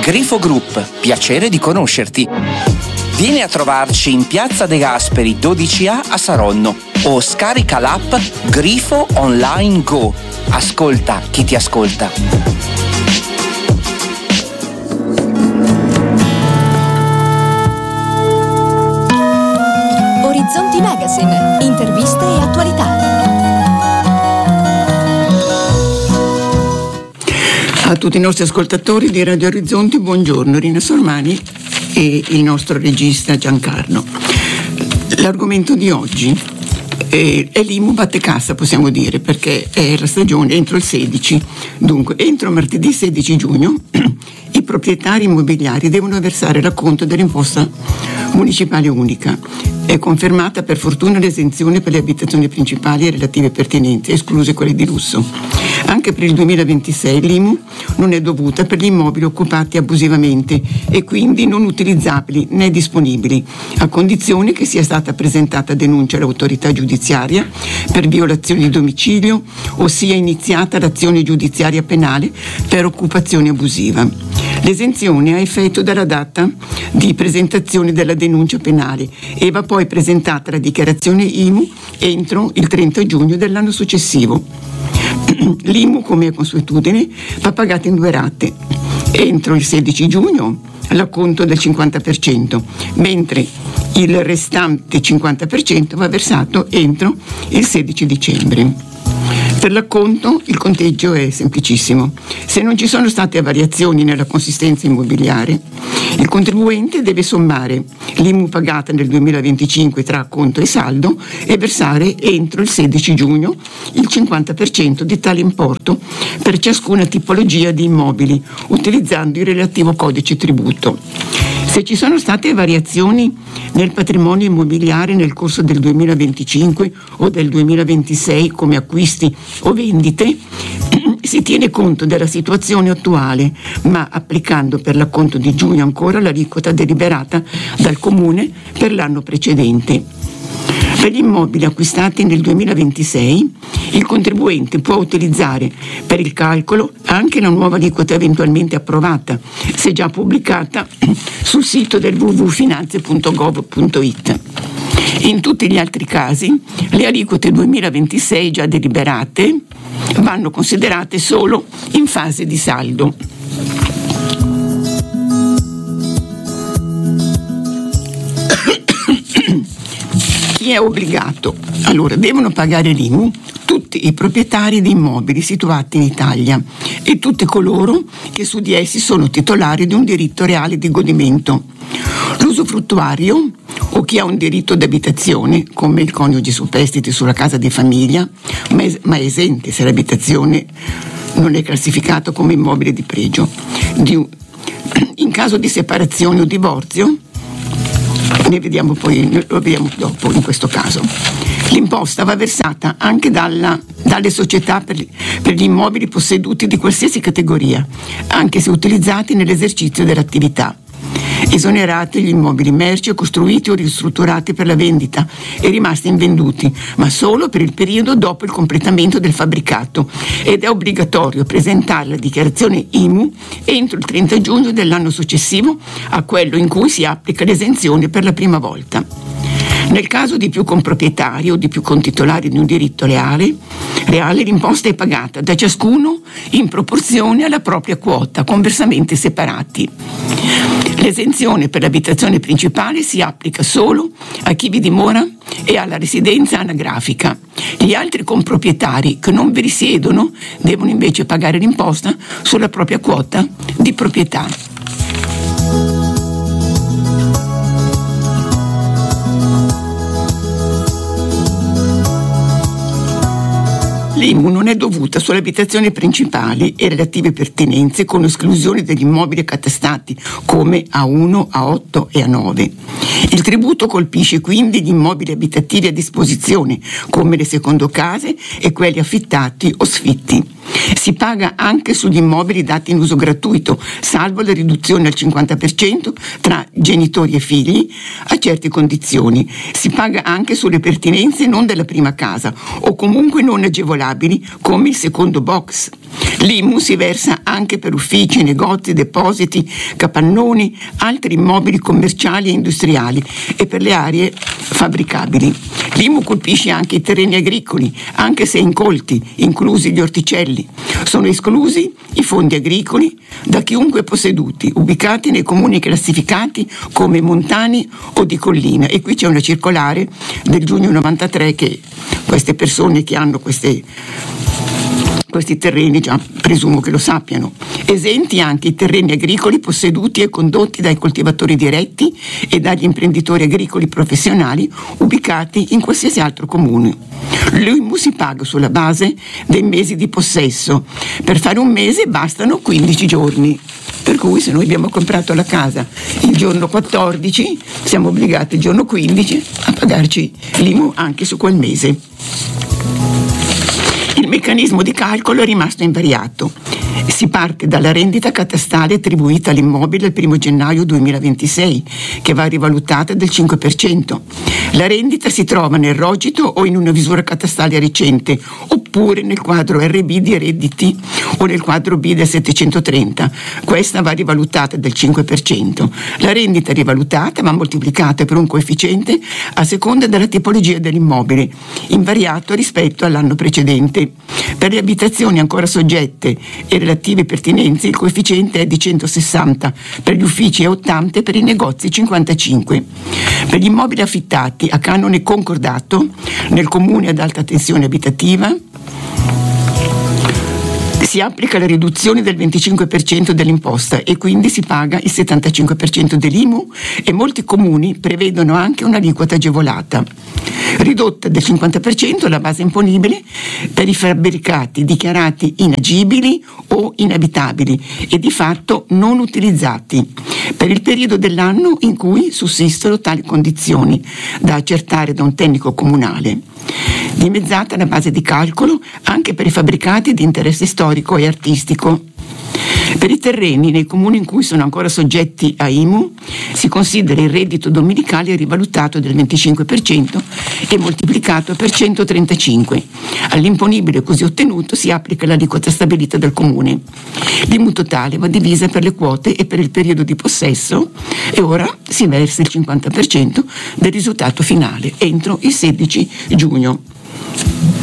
Grifo Group, piacere di conoscerti. Vieni a trovarci in Piazza De Gasperi 12A a Saronno o scarica l'app Grifo Online Go. Ascolta chi ti ascolta. Orizzonti Magazine, interviste e attualità. A tutti i nostri ascoltatori di Radio Orizzonti, buongiorno, Rina Sormani e il nostro regista Giancarlo. L'argomento di oggi è l'IMU battecassa, possiamo dire, perché è la stagione entro il 16. Dunque, entro martedì 16 giugno i proprietari immobiliari devono versare l'acconto dell'imposta municipale unica. È confermata per fortuna l'esenzione per le abitazioni principali e relative pertinenze, escluse quelle di lusso. Anche per il 2026 l'IMU non è dovuta per gli immobili occupati abusivamente e quindi non utilizzabili né disponibili, a condizione che sia stata presentata denuncia all'autorità giudiziaria per violazione di domicilio o sia iniziata l'azione giudiziaria penale per occupazione abusiva. L'esenzione ha effetto dalla data di presentazione della denuncia penale e va poi presentata la dichiarazione IMU entro il 30 giugno dell'anno successivo. L'IMU, come è consuetudine, va pagata in 2 rate. Entro il 16 giugno l'acconto del 50%, mentre il restante 50% va versato entro il 16 dicembre. Per l'acconto il conteggio è semplicissimo. Se non ci sono state variazioni nella consistenza immobiliare, il contribuente deve sommare l'IMU pagata nel 2025 tra acconto e saldo e versare entro il 16 giugno il 50% di tale importo per ciascuna tipologia di immobili, utilizzando il relativo codice tributo. Se ci sono state variazioni nel patrimonio immobiliare nel corso del 2025 o del 2026 come acquisti o vendite, si tiene conto della situazione attuale, ma applicando per l'acconto di giugno ancora l'aliquota deliberata dal Comune per l'anno precedente. Per gli immobili acquistati nel 2026, il contribuente può utilizzare per il calcolo anche la nuova aliquota eventualmente approvata, se già pubblicata sul sito del www.finanze.gov.it. In tutti gli altri casi, le aliquote 2026 già deliberate vanno considerate solo in fase di saldo. Chi è obbligato? Allora, devono pagare l'IMU tutti i proprietari di immobili situati in Italia e tutti coloro che su di essi sono titolari di un diritto reale di godimento. L'usufruttuario o chi ha un diritto d'abitazione, come il coniuge superstite sulla casa di famiglia, ma è esente se l'abitazione non è classificato come immobile di pregio. In caso di separazione o divorzio, lo vediamo dopo in questo caso. L'imposta va versata anche dalle società per gli immobili posseduti di qualsiasi categoria, anche se utilizzati nell'esercizio dell'attività. Esonerati gli immobili merci costruiti o ristrutturati per la vendita e rimasti invenduti, ma solo per il periodo dopo il completamento del fabbricato, ed è obbligatorio presentare la dichiarazione IMU entro il 30 giugno dell'anno successivo a quello in cui si applica l'esenzione per la prima volta. Nel caso di più comproprietari o di più contitolari di un diritto reale, l'imposta è pagata da ciascuno in proporzione alla propria quota, con versamenti separati. L'esenzione per l'abitazione principale si applica solo a chi vi dimora e alla residenza anagrafica. Gli altri comproprietari che non vi risiedono devono invece pagare l'imposta sulla propria quota di proprietà. L'IMU non è dovuta sulle abitazioni principali e relative pertinenze, con esclusione degli immobili accatastati come A1, A8 e A9. Il tributo colpisce quindi gli immobili abitativi a disposizione, come le secondo case e quelli affittati o sfitti. Si paga anche sugli immobili dati in uso gratuito, salvo la riduzione al 50% tra genitori e figli a certe condizioni. Si paga anche sulle pertinenze non della prima casa o comunque non agevolabili come il secondo box. L'IMU si versa anche per uffici, negozi, depositi, capannoni, altri immobili commerciali e industriali e per le aree fabbricabili. L'IMU colpisce anche i terreni agricoli, anche se incolti, inclusi gli orticelli. Sono esclusi i fondi agricoli da chiunque posseduti, ubicati nei comuni classificati come montani o di collina. E qui c'è una circolare del giugno 93 che queste persone che hanno questi terreni già presumo che lo sappiano. Esenti anche i terreni agricoli posseduti e condotti dai coltivatori diretti e dagli imprenditori agricoli professionali ubicati in qualsiasi altro comune. L'IMU si paga sulla base dei mesi di possesso. Per fare un mese bastano 15 giorni. Per cui se noi abbiamo comprato la casa il giorno 14, siamo obbligati il giorno 15 a pagarci l'IMU anche su quel mese. Il meccanismo di calcolo è rimasto invariato. Si parte dalla rendita catastale attribuita all'immobile il 1 gennaio 2026, che va rivalutata del 5%. La rendita si trova nel rogito o in una misura catastale recente, oppure nel quadro RB di redditi o nel quadro B del 730. Questa va rivalutata del 5%. La rendita rivalutata va moltiplicata per un coefficiente a seconda della tipologia dell'immobile, invariato rispetto all'anno precedente. Per le abitazioni ancora soggette e relative pertinenze il coefficiente è di 160, per gli uffici e 80, per i negozi 55. Per gli immobili affittati a canone concordato nel comune ad alta tensione abitativa si applica la riduzione del 25% dell'imposta e quindi si paga il 75% dell'IMU e molti comuni prevedono anche un'aliquota agevolata. Ridotta del 50% la base imponibile per i fabbricati dichiarati inagibili o inabitabili e di fatto non utilizzati per il periodo dell'anno in cui sussistono tali condizioni, da accertare da un tecnico comunale. Dimezzata la base di calcolo anche per i fabbricati di interesse storico e artistico. Per i terreni nei comuni in cui sono ancora soggetti a IMU si considera il reddito domenicale rivalutato del 25% e moltiplicato per 135. All'imponibile così ottenuto si applica l'aliquota stabilita dal comune. L'IMU totale va divisa per le quote e per il periodo di possesso e ora si versa il 50% del risultato finale entro il 16 giugno.